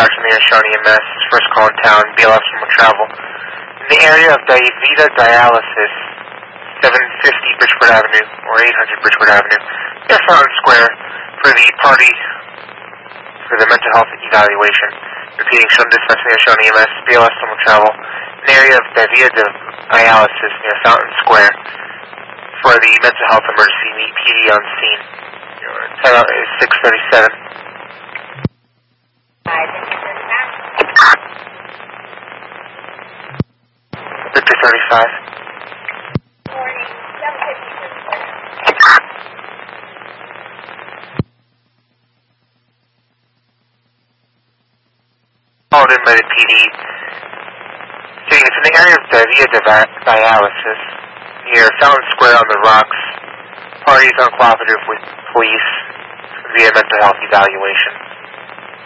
dispatch from the Shawnee EMS. First call in town, BLS from travel. In the area of Vida Dialysis, 750 Bridgeport Avenue, or 800 Bridgeport Avenue, near Fountain Square, for the party for the mental health evaluation. Repeating, shown dispatch from the Shawnee EMS, BLS from travel. In the area of Vida Dialysis, near Fountain Square, for the mental health emergency. Meet PD on scene. Timeout is 6:37. 35. Morning, 7:50. Called in by the PD. Saying it's in the area of Vida Dialysis, near Fountain Square on the Rocks. Parties uncooperative with police via mental health evaluation.